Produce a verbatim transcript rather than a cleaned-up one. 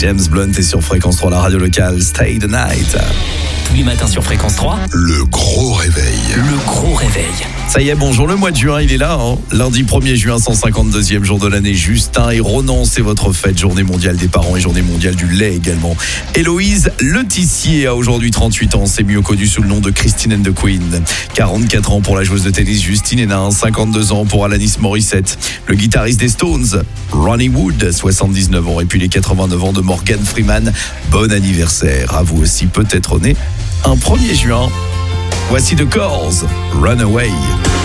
James Blunt est sur Fréquence trois, la radio locale. Stay the night. Tous les matins sur Fréquence trois, le gros réveil. Le gros réveil. Ça y est, bonjour, le mois de juin, il est là. Hein. Lundi premier juin, cent cinquante-deuxième jour de l'année. Justin et Ronan, c'est votre fête. Journée mondiale des parents et journée mondiale du lait également. Héloïse Letissier a aujourd'hui trente-huit ans. C'est mieux connu sous le nom de Christine and the Queen. quarante-quatre ans pour la joueuse de tennis Justine Hénin. cinquante-deux ans pour Alanis Morissette. Le guitariste des Stones, Ronnie Wood, soixante-dix-neuf ans. Et puis les quatre-vingt-neuf ans de Morgan Freeman. Bon anniversaire. À vous aussi, peut-être né un premier juin. Voici The Corrs, Runaway.